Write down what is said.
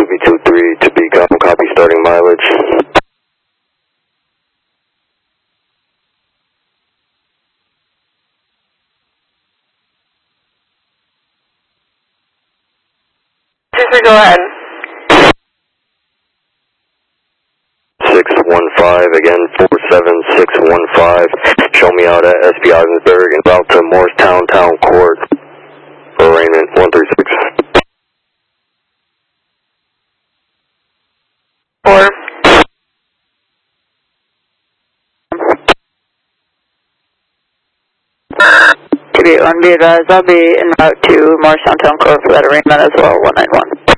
2B23 to be copy starting mileage. Go ahead. 615, again, 47615. Show me out at SB Ogdensburg and route to Morristown Town Court for arraignment 136. 4. To be advised, I'll be en route to Morristown Town Court for that arraignment as well, 191.